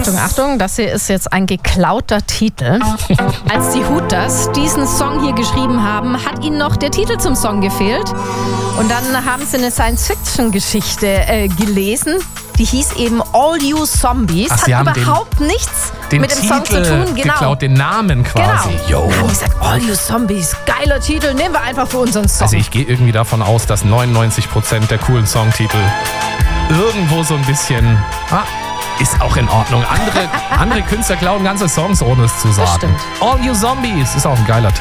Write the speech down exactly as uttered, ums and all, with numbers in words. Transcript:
Achtung, Achtung, das hier ist jetzt ein geklauter Titel. Als die Hooters diesen Song hier geschrieben haben, hat ihnen noch der Titel zum Song gefehlt. Und dann haben sie eine Science-Fiction-Geschichte äh, gelesen. Die hieß eben All You Zombies. Ach, sie hat haben überhaupt den, nichts den mit dem Titel Song zu tun. Genau. geklaut, den Namen quasi. Genau. Yo. Dann haben die gesagt, All You Zombies, geiler Titel, nehmen wir einfach für unseren Song. Also ich gehe irgendwie davon aus, dass neunundneunzig Prozent der coolen Songtitel irgendwo so ein bisschen... Ah, ist auch in Ordnung. Andere, andere Künstler klauen ganze Songs, ohne es zu sagen. Das stimmt. All You Zombies ist auch ein geiler Titel.